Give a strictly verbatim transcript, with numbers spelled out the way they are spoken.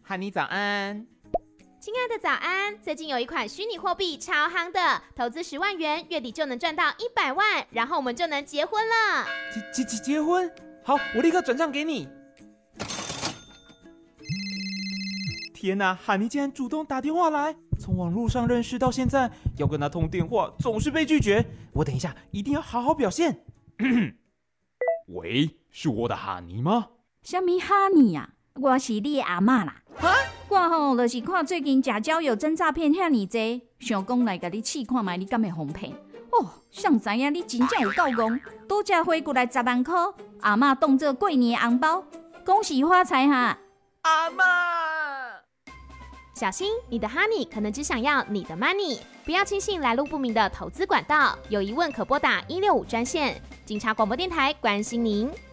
汉妮早安。 亲爱的早安，最近有一款虚拟货币超夯的，投资十万元，月底就能赚到一百万，然后我们就能结婚了。 结结结婚？好，我立刻转账给你。天哪，汉妮竟然主动打电话来，从网络上认识到现在，要跟她通电话总是被拒绝，我等一下一定要好好表现。喂，是我的汉妮吗？ 什么哈尼啊？我是你的阿嬷啦。 哈？ 我吼就是看最近假交友真诈骗遐尼济，想讲来甲你试看卖，你敢会哄骗？哦，谁知影你真正有够戆，拄则汇过来十万块，阿嬷当作过年的红包，恭喜发财哈！ 阿嬷， 小心，你的 Honey 可能只想要你的 money， 不要轻信来路不明的投资管道，有疑问可拨打一六五专线。警察广播电台关心您。